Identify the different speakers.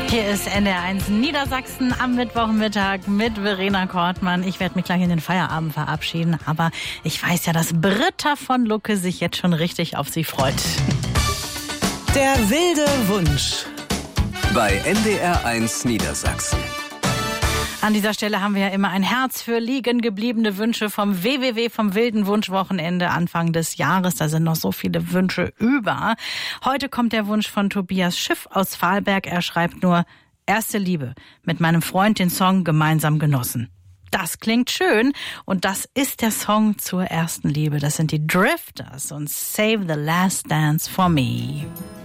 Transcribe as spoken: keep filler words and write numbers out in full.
Speaker 1: Hier ist N D R eins Niedersachsen am Mittwochmittag mit Verena Kortmann. Ich werde mich gleich in den Feierabend verabschieden, aber ich weiß ja, dass Britta von Lucke sich jetzt schon richtig auf sie freut.
Speaker 2: Der wilde Wunsch
Speaker 3: bei N D R eins Niedersachsen.
Speaker 1: An dieser Stelle haben wir ja immer ein Herz für liegen gebliebene Wünsche vom W W W, vom wilden Wunschwochenende Anfang des Jahres. Da sind noch so viele Wünsche über. Heute kommt der Wunsch von Tobias Schiff aus Vahlberg. Er schreibt nur: Erste Liebe, mit meinem Freund den Song gemeinsam genossen. Das klingt schön und das ist der Song zur ersten Liebe. Das sind die Drifters und Save the Last Dance for Me.